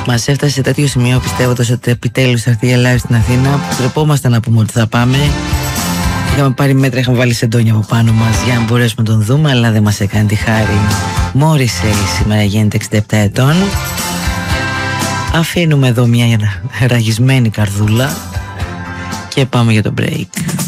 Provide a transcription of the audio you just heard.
Μας έφτασε σε τέτοιο σημείο πιστεύοντας ότι επιτέλους θα έρθει η Ελλάδα στην Αθήνα, που τρεπόμασταν να πούμε ότι θα πάμε. Είχαμε πάρει μέτρα, είχαμε βάλει σεντόνια από πάνω μας για να μπορέσουμε να τον δούμε, αλλά δεν μας έκανε τη χάρη. Μόρισεϊ σήμερα γίνεται 67 ετών. Αφήνουμε εδώ μια ραγισμένη καρδούλα και πάμε για το break.